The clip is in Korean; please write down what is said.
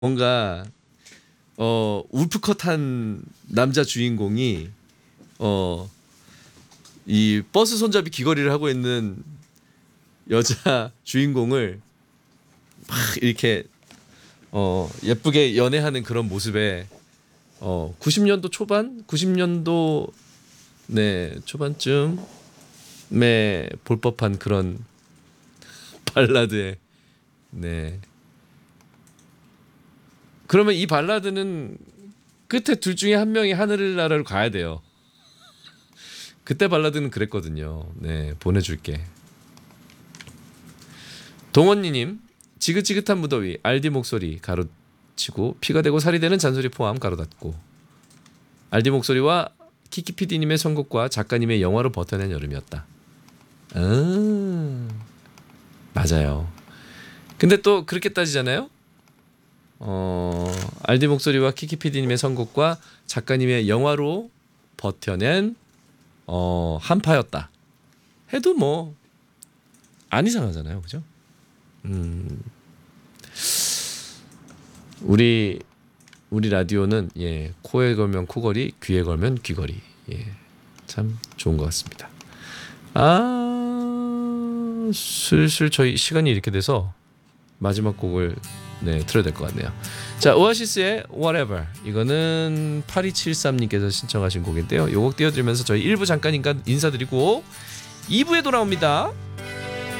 뭔가 울프컷한 남자 주인공이 이 버스 손잡이 귀걸이를 하고 있는 여자 주인공을 막 이렇게 예쁘게 연애하는 그런 모습에 90년도 초반, 90년도 네 초반쯤에 볼 법한 그런 발라드에 네. 그러면 이 발라드는 끝에 둘 중에 한 명이 하늘나라로 가야 돼요. 그때 발라드는 그랬거든요. 네, 보내줄게. 동원니님, 지긋지긋한 무더위, 알디 목소리 가로치고 피가 되고 살이 되는 잔소리 포함 가로 닫고. 알디 목소리와 키키피디님의 선곡과 작가님의 영화로 버텨낸 여름이었다. 맞아요. 근데 또 그렇게 따지잖아요. 알디 목소리와 키키피디님의 선곡과 작가님의 영화로 버텨낸 한파였다 해도 뭐 안 이상하잖아요, 그죠? 우리 라디오는 코에 걸면 코걸이, 귀에 걸면 귀걸이. 참 좋은 것 같습니다. 슬슬 저희 시간이 이렇게 돼서 마지막 곡을 틀어야 될 것 같네요. 자, 오아시스의 Whatever. 이거는 8273님께서 신청하신 곡인데요. 이 곡 띄워드리면서 저희 1부 잠깐 인사드리고 2부에 돌아옵니다.